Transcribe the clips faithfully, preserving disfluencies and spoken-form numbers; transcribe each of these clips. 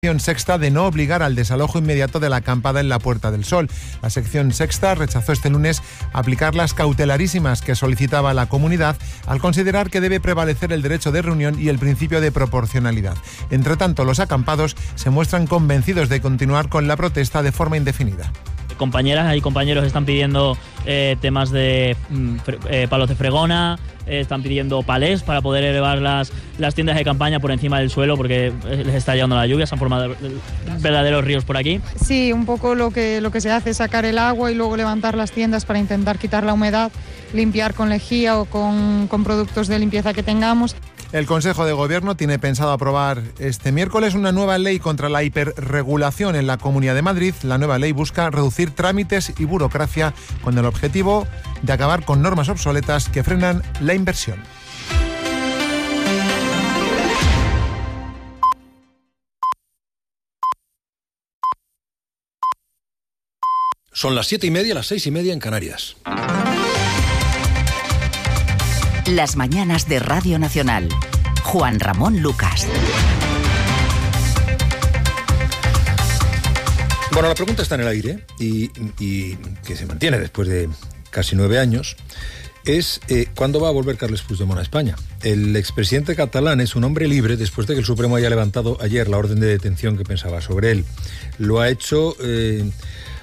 Sexta de no obligar al desalojo inmediato de la acampada en la Puerta del Sol. La sección sexta rechazó este lunes aplicar las cautelarísimas que solicitaba la comunidad al considerar que debe prevalecer el derecho de reunión y el principio de proporcionalidad. Entre tanto, los acampados se muestran convencidos de continuar con la protesta de forma indefinida. Compañeras y compañeros están pidiendo eh, temas de mm, fre- eh, palos de fregona, eh, están pidiendo palés para poder elevar las, las tiendas de campaña por encima del suelo porque les está llegando la lluvia, se han formado verdaderos ríos por aquí. Sí, un poco lo que, lo que se hace es sacar el agua y luego levantar las tiendas para intentar quitar la humedad, limpiar con lejía o con, con productos de limpieza que tengamos. El Consejo de Gobierno tiene pensado aprobar este miércoles una nueva ley contra la hiperregulación en la Comunidad de Madrid. La nueva ley busca reducir trámites y burocracia con el objetivo de acabar con normas obsoletas que frenan la inversión. Son las siete y media, las seis y media en Canarias. Las mañanas de Radio Nacional. Juan Ramón Lucas. Bueno, la pregunta está en el aire y, y que se mantiene después de casi nueve años. Es eh, ¿cuándo va a volver Carles Puigdemont a España? El expresidente catalán es un hombre libre después de que el Supremo haya levantado ayer la orden de detención que pensaba sobre él. Lo ha hecho Eh,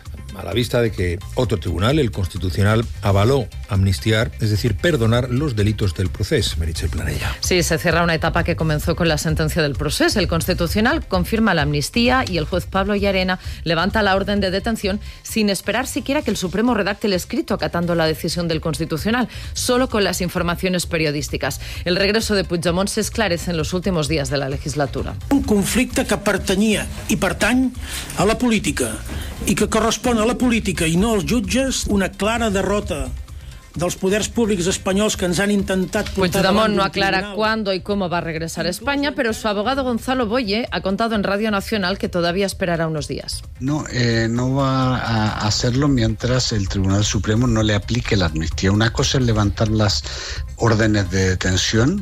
a la vista de que otro tribunal, el Constitucional, avaló amnistiar, es decir, perdonar los delitos del procés. Meritxell Planella. Sí, se cierra una etapa que comenzó con la sentencia del procés. El Constitucional confirma la amnistía y el juez Pablo Llarena levanta la orden de detención sin esperar siquiera que el Supremo redacte el escrito acatando la decisión del Constitucional, solo con las informaciones periodísticas. El regreso de Puigdemont se esclarece en los últimos días de la legislatura. Un conflicte que pertanyia i pertany a la política i que correspon a la política i no als jutges, una clara derrota dels poders públics espanyols que ens han intentat... Puigdemont no aclara cuándo y cómo va a regresar a España, pero su abogado Gonzalo Boye ha contado en Radio Nacional que todavía esperará unos días. No, eh, no va a hacerlo mientras el Tribunal Supremo no le aplique la amnistía. Una cosa es levantar las órdenes de detención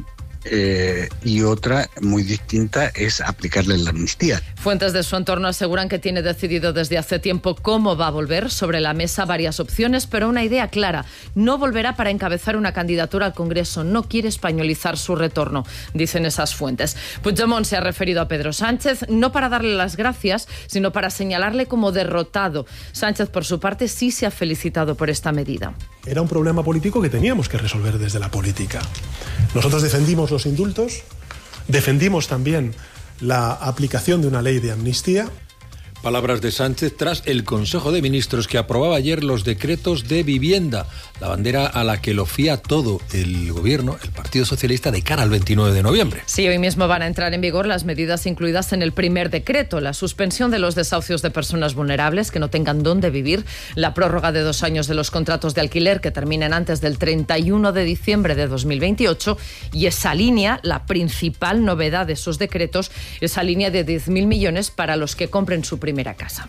Eh, y otra muy distinta es aplicarle la amnistía. Fuentes de su entorno aseguran que tiene decidido desde hace tiempo cómo va a volver. Sobre la mesa varias opciones, pero una idea clara: no volverá para encabezar una candidatura al Congreso, no quiere españolizar su retorno, dicen esas fuentes. Puigdemont se ha referido a Pedro Sánchez no para darle las gracias, sino para señalarle como derrotado. Sánchez, por su parte, sí se ha felicitado por esta medida. Era un problema político que teníamos que resolver desde la política. Nosotros defendimos los indultos, defendimos también la aplicación de una ley de amnistía. Palabras de Sánchez tras el Consejo de Ministros que aprobaba ayer los decretos de vivienda, la bandera a la que lo fía todo el Gobierno, el Partido Socialista, de cara al veintinueve de noviembre. Sí, hoy mismo van a entrar en vigor las medidas incluidas en el primer decreto: la suspensión de los desahucios de personas vulnerables que no tengan dónde vivir, la prórroga de dos años de los contratos de alquiler que terminen antes del treinta y uno de diciembre de dos mil veintiocho, y esa línea, la principal novedad de esos decretos, esa línea de diez mil millones para los que compren su primera casa.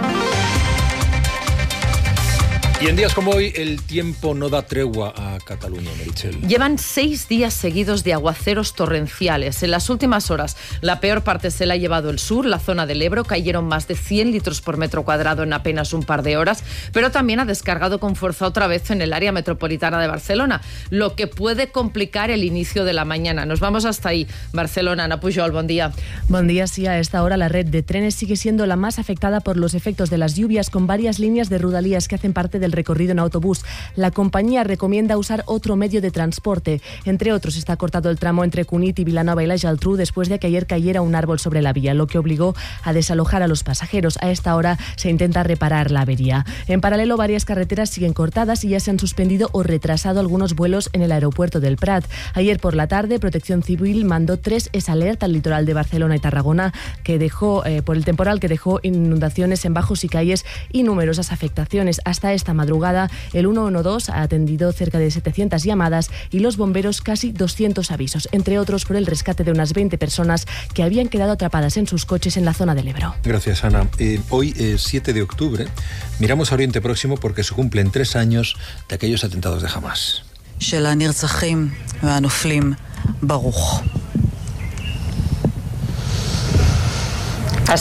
Y en días como hoy, el tiempo no da tregua a Cataluña, Meritxell. Llevan seis días seguidos de aguaceros torrenciales. En las últimas horas, la peor parte se la ha llevado el sur, la zona del Ebro. Cayeron más de cien litros por metro cuadrado en apenas un par de horas, pero también ha descargado con fuerza otra vez en el área metropolitana de Barcelona, lo que puede complicar el inicio de la mañana. Nos vamos hasta ahí. Barcelona, Ana Pujol, buen día. Buen día, sí. A esta hora la red de trenes sigue siendo la más afectada por los efectos de las lluvias, con varias líneas de Rodalies que hacen parte del recorrido en autobús. La compañía recomienda usar otro medio de transporte. Entre otros, está cortado el tramo entre Cunit y Vilanova y la Geltrú después de que ayer cayera un árbol sobre la vía, lo que obligó a desalojar a los pasajeros. A esta hora se intenta reparar la avería. En paralelo, varias carreteras siguen cortadas y ya se han suspendido o retrasado algunos vuelos en el aeropuerto del Prat. Ayer por la tarde, Protección Civil mandó tres es alerta al litoral de Barcelona y Tarragona que dejó eh, por el temporal que dejó inundaciones en bajos y calles y numerosas afectaciones. Hasta esta madrugada, el ciento doce ha atendido cerca de setecientas llamadas y los bomberos casi doscientos avisos, entre otros por el rescate de unas veinte personas que habían quedado atrapadas en sus coches en la zona del Ebro. Gracias, Ana. Eh, hoy, eh, siete de octubre, miramos a Oriente Próximo porque se cumplen tres años de aquellos atentados de Hamás. של הנרצחים והנופלים ברוך.